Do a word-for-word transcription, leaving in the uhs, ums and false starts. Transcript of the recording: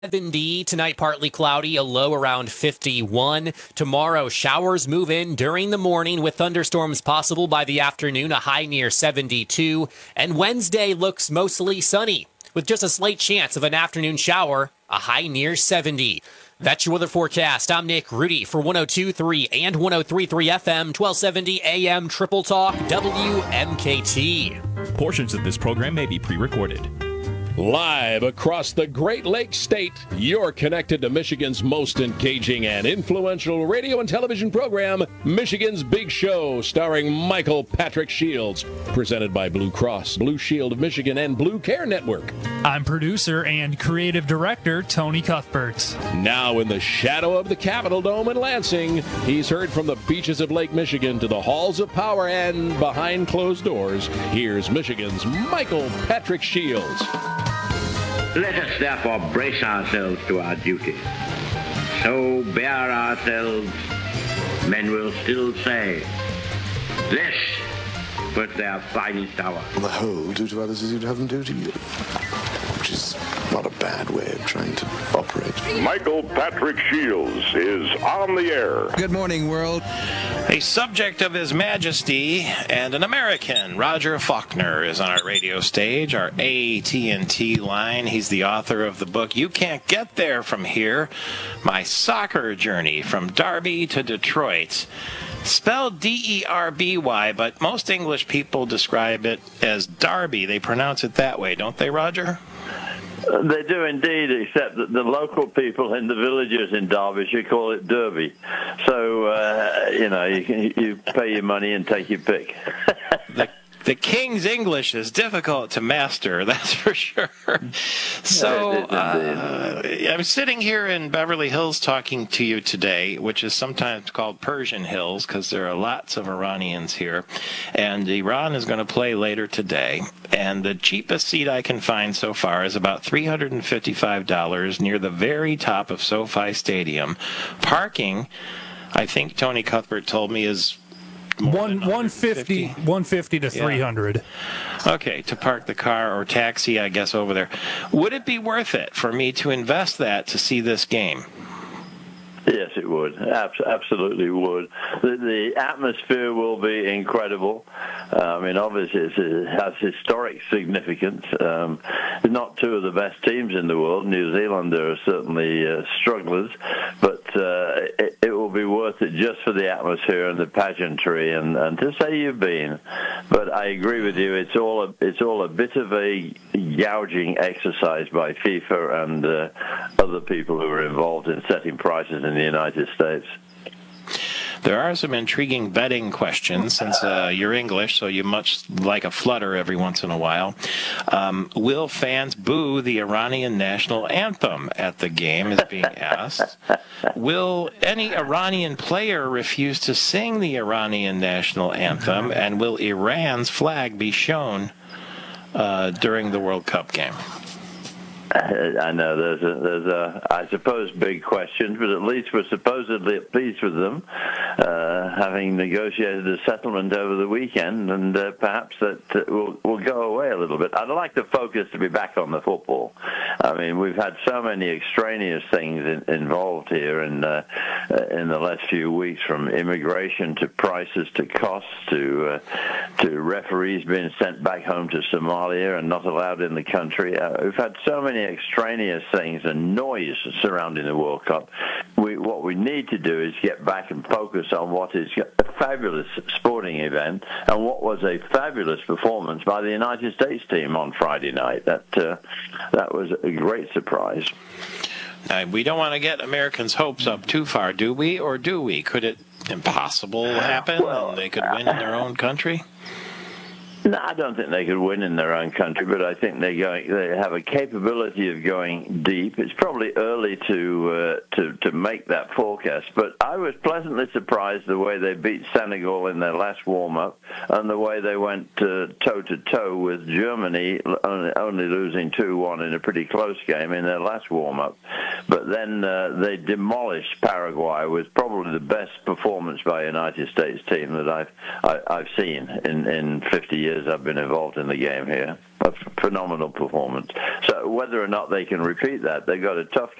seventy tonight, partly cloudy, a low around fifty-one. Tomorrow, showers move in during the morning with thunderstorms possible by the afternoon, a high near seventy-two. And Wednesday looks mostly sunny with just a slight chance of an afternoon shower, a high near seventy. That's your weather forecast. I'm Nick Rudy for one oh two point three and one oh three point three F M, twelve seventy A M Triple Talk, W M K T. Portions of this program may be pre-recorded. Live across the Great Lakes State, you're connected to Michigan's most engaging and influential radio and television program, Michigan's Big Show, starring Michael Patrick Shields. Presented by Blue Cross, Blue Shield of Michigan, and Blue Care Network. I'm producer and creative director Tony Cuthbert. Now in the shadow of the Capitol Dome in Lansing, he's heard from the beaches of Lake Michigan to the halls of power and behind closed doors. Here's Michigan's Michael Patrick Shields. Let us therefore brace ourselves to our duty. So bear ourselves, men will still say, this was their finest hour. On the whole, do to others as you'd have them do to you. Which is not a bad way of trying to operate. Michael Patrick Shields is on the air. Good morning, world. A subject of His Majesty and an American, Roger Faulkner, is on our radio stage, our A T and T line. He's the author of the book, You Can't Get There From Here, My Soccer Journey from Derby to Detroit. Spelled D E R B Y, but most English people describe it as Derby. They pronounce it that way, don't they, Roger? Uh, they do indeed, except that the local people in the villages in Derbyshire call it Derby. So, uh, you know, you, can, you pay your money and take your pick. the, the King's English is difficult to master, that's for sure. So, uh, I'm sitting here in Beverly Hills talking to you today, which is sometimes called Persian Hills, because there are lots of Iranians here. And Iran is going to play later today. And the cheapest seat I can find so far is about three hundred fifty-five dollars near the very top of SoFi Stadium. Parking, I think Tony Cuthbert told me, is One one fifty, one fifty to three hundred. Yeah. Okay, to park the car or taxi, I guess, over there. Would it be worth it for me to invest that to see this game? Yes, it would. Abs- absolutely would. The, the atmosphere will be incredible. Uh, I mean, obviously it's, it has historic significance. Um, not two of the best teams in the world. New Zealand are certainly uh, strugglers, but uh, it, it will be worth it just for the atmosphere and the pageantry and, and to say you've been. But I agree with you. It's all a, it's all a bit of a gouging exercise by FIFA and uh, other people who are involved in setting prices in the United States. There are some intriguing betting questions, since uh, you're English, so you much like a flutter every once in a while. Um, will fans boo the Iranian national anthem at the game, is being asked. Will any Iranian player refuse to sing the Iranian national anthem, and will Iran's flag be shown uh, during the World Cup game? I know there's a, there's a, I suppose, big questions, but at least we're supposedly at peace with them, uh, having negotiated a settlement over the weekend, and uh, perhaps that uh, will will go away a little bit. I'd like the focus to be back on the football. I mean, we've had so many extraneous things in, involved here in uh, in the last few weeks, from immigration to prices to costs to uh, to referees being sent back home to Somalia and not allowed in the country. Uh, we've had so many extraneous things and noise surrounding the World Cup. We, what we need to do is get back and focus on what is a fabulous sporting event and what was a fabulous performance by the United States team on Friday night. That uh, that was a great surprise. Now, we don't want to get Americans' hopes up too far, do we? Or do we? Could it impossible happen well, and they could win in their own country? No, I don't think they could win in their own country, but I think they going they have a capability of going deep. It's probably early to uh, to to make that forecast, but I was pleasantly surprised the way they beat Senegal in their last warm-up and the way they went uh, toe-to-toe with Germany, only, only losing two one in a pretty close game in their last warm-up. But then uh, they demolished Paraguay with probably the best performance by a United States team that I've I, I've seen in, in fifty years I've been involved in the game here. A phenomenal performance. So whether or not they can repeat that, they've got a tough